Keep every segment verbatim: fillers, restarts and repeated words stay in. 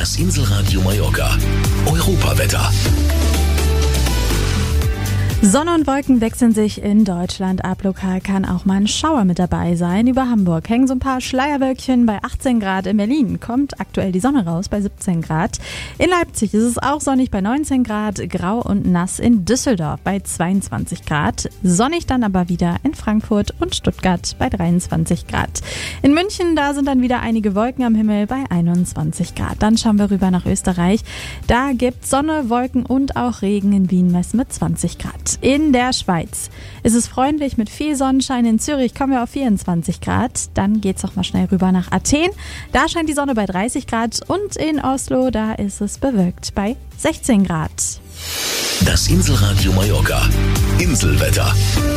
Das Inselradio Mallorca. Europawetter. Sonne und Wolken wechseln sich in Deutschland ab. Lokal kann auch mal ein Schauer mit dabei sein. Über Hamburg hängen so ein paar Schleierwölkchen bei achtzehn Grad. In Berlin kommt aktuell die Sonne raus bei siebzehn Grad. In Leipzig ist es auch sonnig bei neunzehn Grad. Grau und nass in Düsseldorf bei zweiundzwanzig Grad. Sonnig dann aber wieder in Frankfurt und Stuttgart bei dreiundzwanzig Grad. In München, da sind dann wieder einige Wolken am Himmel bei einundzwanzig Grad. Dann schauen wir rüber nach Österreich. Da gibt's Sonne, Wolken und auch Regen. In Wien messen mit zwanzig Grad. In der Schweiz ist es freundlich mit viel Sonnenschein. In Zürich kommen wir auf vierundzwanzig Grad. Dann geht's auch mal schnell rüber nach Athen. Da scheint die Sonne bei dreißig Grad. Und in Oslo, da ist es bewölkt bei sechzehn Grad. Das Inselradio Mallorca. Inselwetter.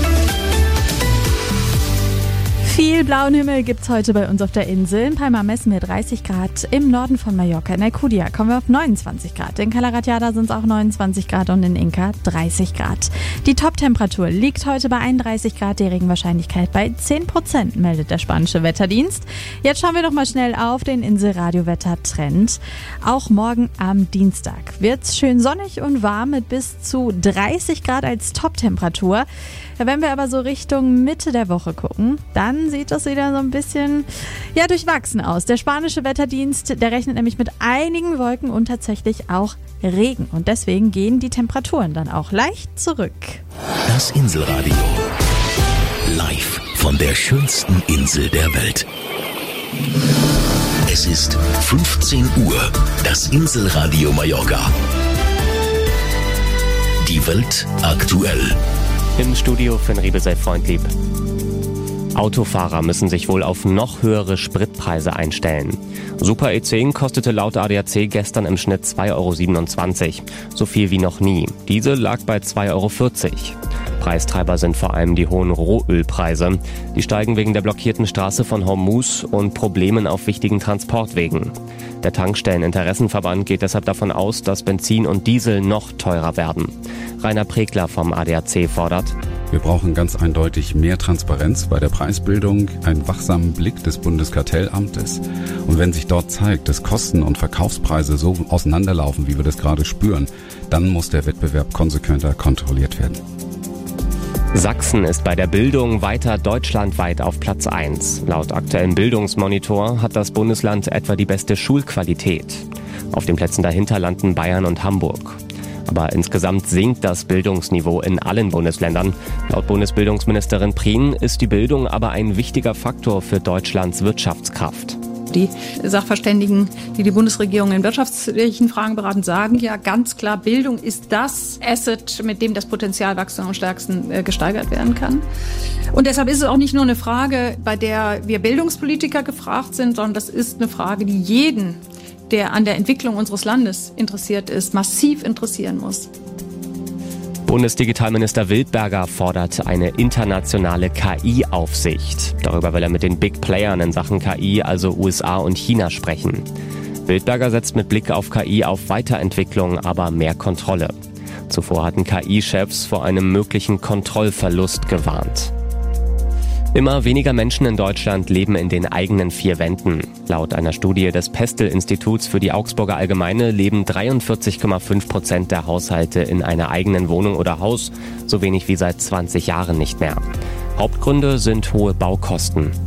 Viel blauen Himmel gibt's heute bei uns auf der Insel. In Palma messen wir dreißig Grad. Im Norden von Mallorca, in Alcudia, kommen wir auf neunundzwanzig Grad. In Cala Ratjada sind es auch neunundzwanzig Grad und in Inca dreißig Grad. Die Top-Temperatur liegt heute bei einunddreißig Grad. Die Regenwahrscheinlichkeit bei zehn Prozent, meldet der spanische Wetterdienst. Jetzt schauen wir noch mal schnell auf den Inselradio-Wetter-Trend. Auch morgen am Dienstag wird's schön sonnig und warm mit bis zu dreißig Grad als Top-Temperatur. Wenn wir aber so Richtung Mitte der Woche gucken, dann sieht das wieder so ein bisschen ja, durchwachsen aus. Der spanische Wetterdienst, der rechnet nämlich mit einigen Wolken und tatsächlich auch Regen. Und deswegen gehen die Temperaturen dann auch leicht zurück. Das Inselradio. Live von der schönsten Insel der Welt. Es ist fünfzehn Uhr. Das Inselradio Mallorca. Die Welt aktuell. Im Studio Finn Riebel sei freundlieb. Autofahrer müssen sich wohl auf noch höhere Spritpreise einstellen. Super E zehn kostete laut A D A C gestern im Schnitt zwei Euro siebenundzwanzig. So viel wie noch nie. Diesel lag bei zwei Euro vierzig. Preistreiber sind vor allem die hohen Rohölpreise. Die steigen wegen der blockierten Straße von Hormuz und Problemen auf wichtigen Transportwegen. Der Tankstelleninteressenverband geht deshalb davon aus, dass Benzin und Diesel noch teurer werden. Rainer Pregler vom A D A C fordert: Wir brauchen ganz eindeutig mehr Transparenz bei der Preisbildung, einen wachsamen Blick des Bundeskartellamtes. Und wenn sich dort zeigt, dass Kosten und Verkaufspreise so auseinanderlaufen, wie wir das gerade spüren, dann muss der Wettbewerb konsequenter kontrolliert werden. Sachsen ist bei der Bildung weiter deutschlandweit auf Platz eins. Laut aktuellem Bildungsmonitor hat das Bundesland etwa die beste Schulqualität. Auf den Plätzen dahinter landen Bayern und Hamburg. Aber insgesamt sinkt das Bildungsniveau in allen Bundesländern. Laut Bundesbildungsministerin Prien ist die Bildung aber ein wichtiger Faktor für Deutschlands Wirtschaftskraft. Die Sachverständigen, die die Bundesregierung in wirtschaftlichen Fragen beraten, sagen ja ganz klar, Bildung ist das Asset, mit dem das Potenzialwachstum am stärksten äh, gesteigert werden kann. Und deshalb ist es auch nicht nur eine Frage, bei der wir Bildungspolitiker gefragt sind, sondern das ist eine Frage, die jeden, der an der Entwicklung unseres Landes interessiert ist, massiv interessieren muss. Bundesdigitalminister Wildberger fordert eine internationale K I-Aufsicht. Darüber will er mit den Big Playern in Sachen K I, also U S A und China, sprechen. Wildberger setzt mit Blick auf K I auf Weiterentwicklung, aber mehr Kontrolle. Zuvor hatten K I-Chefs vor einem möglichen Kontrollverlust gewarnt. Immer weniger Menschen in Deutschland leben in den eigenen vier Wänden. Laut einer Studie des Pestel-Instituts für die Augsburger Allgemeine leben dreiundvierzig Komma fünf Prozent der Haushalte in einer eigenen Wohnung oder Haus, so wenig wie seit zwanzig Jahren nicht mehr. Hauptgründe sind hohe Baukosten.